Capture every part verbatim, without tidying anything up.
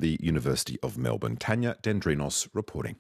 the University of Melbourne. Tanya Dendrinos reporting.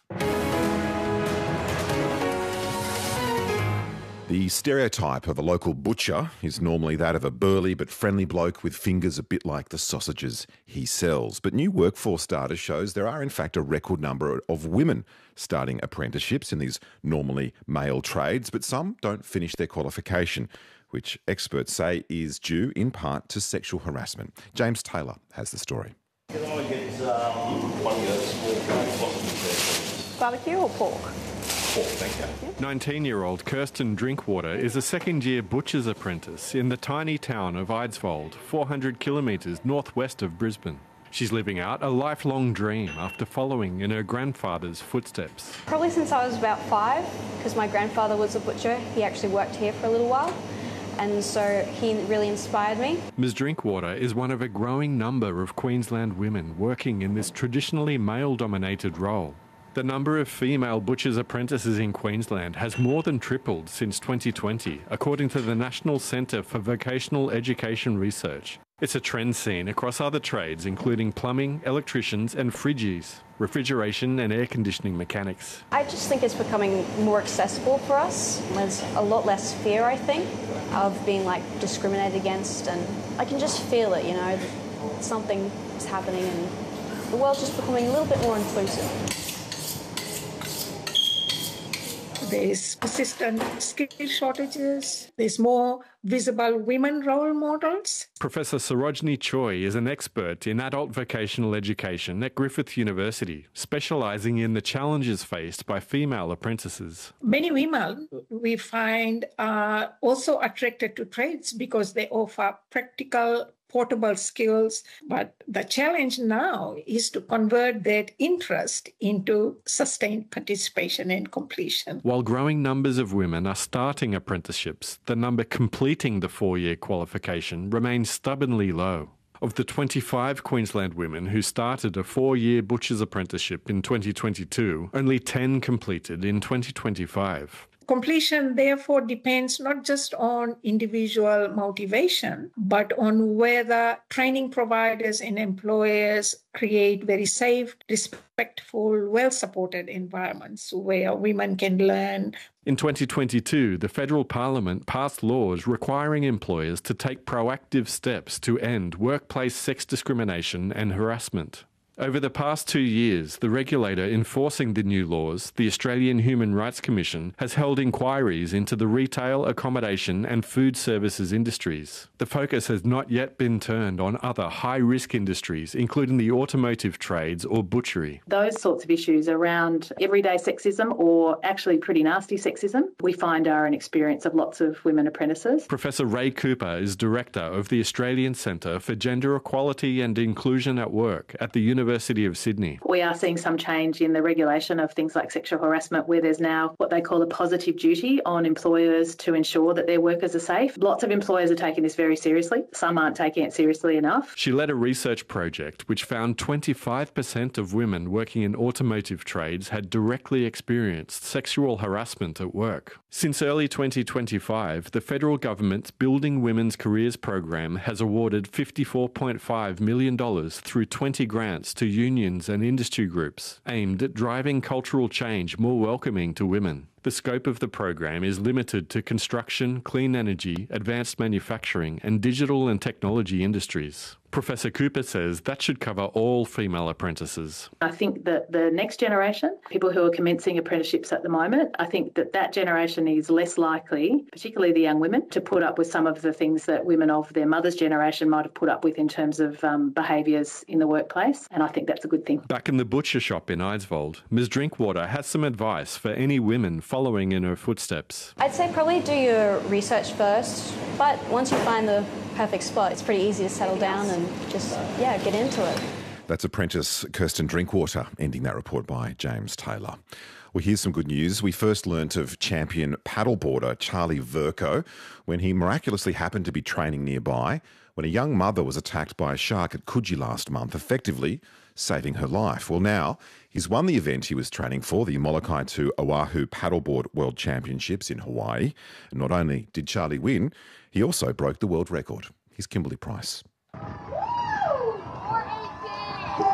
The stereotype of a local butcher is normally that of a burly but friendly bloke with fingers a bit like the sausages he sells. But new workforce data shows there are in fact a record number of women starting apprenticeships in these normally male trades, but some don't finish their qualification, which experts say is due in part to sexual harassment. James Taylor has the story. Can I get um, one of your small sausages there? Barbecue or pork? nineteen-year-old Kirsten Drinkwater is a second-year butcher's apprentice in the tiny town of Eidsvold, four hundred kilometres northwest of Brisbane. She's living out a lifelong dream after following in her grandfather's footsteps. Probably since I was about five, because my grandfather was a butcher. He actually worked here for a little while, and so he really inspired me. Miz Drinkwater is one of a growing number of Queensland women working in this traditionally male-dominated role. The number of female butchers' apprentices in Queensland has more than tripled since twenty twenty, according to the National Centre for Vocational Education Research. It's a trend seen across other trades, including plumbing, electricians and fridgies, refrigeration and air conditioning mechanics. I just think it's becoming more accessible for us. There's a lot less fear, I think, of being like discriminated against, and I can just feel it, you know, something is happening and the world's just becoming a little bit more inclusive. There's persistent skill shortages. There's more visible women role models. Professor Sarojini Choi is an expert in adult vocational education at Griffith University, specialising in the challenges faced by female apprentices. Many women, we find, are also attracted to trades because they offer practical, portable skills, but the challenge now is to convert that interest into sustained participation and completion. While growing numbers of women are starting apprenticeships, the number completing the four-year qualification remains stubbornly low. Of the twenty-five Queensland women who started a four-year butcher's apprenticeship in twenty twenty-two, only ten completed in twenty twenty-five. Completion, therefore, depends not just on individual motivation, but on whether training providers and employers create very safe, respectful, well-supported environments where women can learn. In twenty twenty-two, the Federal Parliament passed laws requiring employers to take proactive steps to end workplace sex discrimination and harassment. Over the past two years, the regulator enforcing the new laws, the Australian Human Rights Commission, has held inquiries into the retail, accommodation and food services industries. The focus has not yet been turned on other high-risk industries, including the automotive trades or butchery. Those sorts of issues around everyday sexism or actually pretty nasty sexism, we find are an experience of lots of women apprentices. Professor Ray Cooper is Director of the Australian Centre for Gender Equality and Inclusion at Work at the University University of Sydney. We are seeing some change in the regulation of things like sexual harassment, where there's now what they call a positive duty on employers to ensure that their workers are safe. Lots of employers are taking this very seriously. Some aren't taking it seriously enough. She led a research project which found twenty-five percent of women working in automotive trades had directly experienced sexual harassment at work. Since early twenty twenty-five, the federal government's Building Women's Careers program has awarded fifty-four point five million dollars through twenty grants to unions and industry groups aimed at driving cultural change more welcoming to women. The scope of the program is limited to construction, clean energy, advanced manufacturing and digital and technology industries. Professor Cooper says that should cover all female apprentices. I think that the next generation, people who are commencing apprenticeships at the moment, I think that that generation is less likely, particularly the young women, to put up with some of the things that women of their mother's generation might have put up with in terms of um, behaviours in the workplace, and I think that's a good thing. Back in the butcher shop in Eidsvold, Miz Drinkwater has some advice for any women following in her footsteps. I'd say probably do your research first, but once you find the perfect spot, it's pretty easy to settle down and just, yeah, get into it. That's apprentice Kirsten Drinkwater, ending that report by James Taylor. Well, here's some good news. We first learnt of champion paddleboarder Charlie Vercoe when he miraculously happened to be training nearby when a young mother was attacked by a shark at Coogee last month, effectively saving her life. Well, now he's won the event he was training for, the Molokai to Oahu Paddleboard World Championships in Hawaii. And not only did Charlie win, he also broke the world record. Here's Kimberly Price.